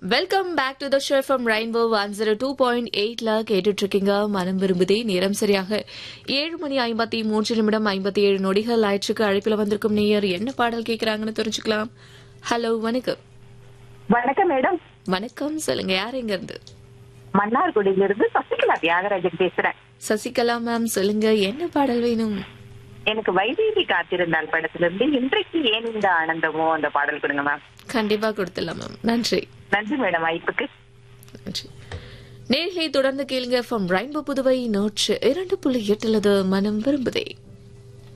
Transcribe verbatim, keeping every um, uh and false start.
Welcome back to the show from rainbow one zero two point எயிட்ல கேட்டுட்டு இருக்கீங்க மனம் விரும்புதே. நேரம் சரியாக ஏழு மணி ஐம்பத்தி மூன்று நிமிடம் ஐம்பத்தி ஏழு நொடிகள் ஆயிற்றுக்கு. அழைப்பில் வந்திருக்கும் நேயர் என்ன பாடல் கேட்கறாங்கன்னு தெரிஞ்சுக்கலாம். ஹலோ, வணக்கம். வணக்கம் மேடம். வணக்கம், சொல்லுங்க, யார் எங்க இருந்து? மன்னார்குடியிலிருந்து சசிகலா தியாகராஜன் பேசுறேன். சசிகலா மேம், சொல்லுங்க, என்ன பாடல் வேணும்? எனக்கு வைதேகி காத்திருந்தால் படத்திலிருந்து இன்றைக்கு ஏன் இந்த ஆனந்தமோ அந்த பாடல் கொடுங்க மேம். கண்டிப்பா கொடுத்துடலாம் மேம். நன்றி. நன்றி மேடம் வாய்ப்புக்கு. நன்றி. நேர்களை தொடர்ந்து கேளுங்க. ஃப்ரம் ரெயின்போ புதுவை நூற்று இரண்டு புள்ளி எட்டுலது மனம் விரும்புதே.